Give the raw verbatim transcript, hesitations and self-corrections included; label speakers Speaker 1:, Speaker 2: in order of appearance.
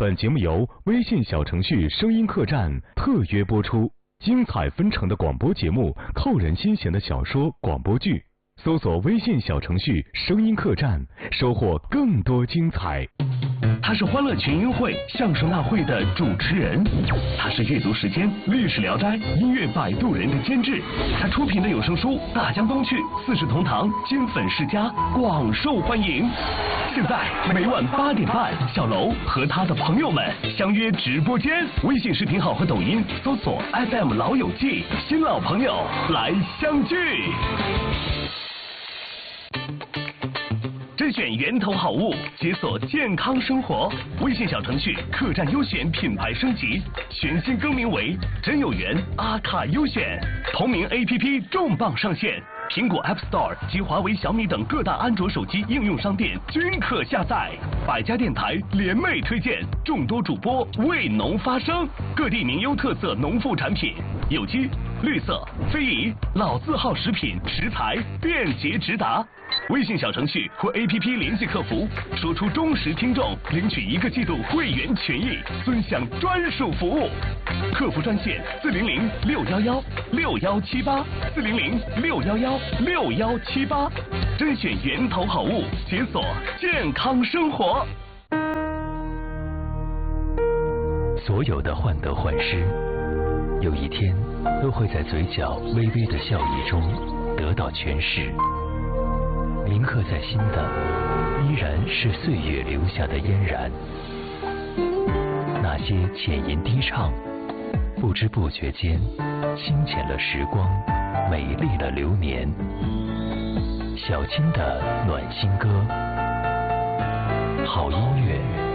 Speaker 1: 本节目由微信小程序声音客栈特约播出，精彩纷呈的广播节目，扣人心弦的小说广播剧，搜索微信小程序声音客栈，收获更多精彩。
Speaker 2: 他是欢乐群英会相声大会的主持人，他是阅读时间历史聊斋音乐摆渡人的监制，他出品的有声书《大江东去》《四世同堂》金粉世家广受欢迎。现在每晚八点半，小楼和他的朋友们相约直播间，微信视频号和抖音搜索 F M 老友记，新老朋友来相聚。甄选源头好物，解锁健康生活。微信小程序客栈优选品牌升级，全新更名为真有缘阿卡优选。同名 A P P 重磅上线，苹果 App Store 及华为、小米等各大安卓手机应用商店均可下载。百家电台联袂推荐，众多主播为农发声，各地名优特色农副产品，有机、绿色、非遗、老字号食品食材便捷直达。微信小程序或 A P P 联系客服，说出忠实听众，领取一个季度会员权益，尊享专属服务。客服专线四零零六幺幺六幺七八四零零六幺幺六幺七八，甄选源头好物，解锁健康生活。
Speaker 3: 所有的患得患失，有一天都会在嘴角微微的笑意中得到诠释。铭刻在心的依然是岁月留下的嫣然，那些浅吟低唱，不知不觉间清浅了时光，美丽了流年。小青的暖心歌，好音乐